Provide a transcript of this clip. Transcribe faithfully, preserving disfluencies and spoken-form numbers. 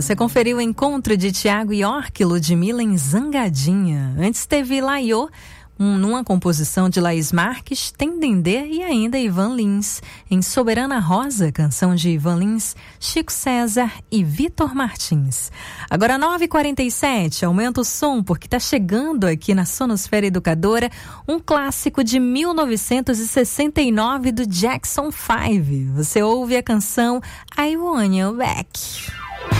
Você conferiu o encontro de Thiago York e Ludmilla em Zangadinha. Antes teve Laiô, um, numa composição de Laís Marques, Tem Dendê e ainda Ivan Lins. Em Soberana Rosa, canção de Ivan Lins, Chico César e Vitor Martins. Agora nove e quarenta e sete, aumenta o som porque está chegando aqui na Sonosfera Educadora um clássico de mil novecentos e sessenta e nove do Jackson five. Você ouve a canção I Want You Back.